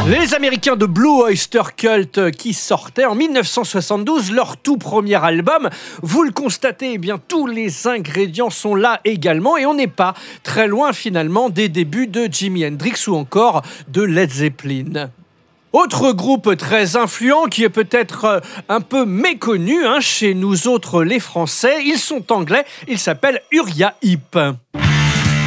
Les Américains de Blue Oyster Cult qui sortaient en 1972 leur tout premier album. Vous le constatez, eh bien tous les ingrédients sont là également et on n'est pas très loin finalement des débuts de Jimi Hendrix ou encore de Led Zeppelin. Autre groupe très influent qui est peut-être un peu méconnu chez nous autres les Français, ils sont anglais, ils s'appellent Uriah Heep.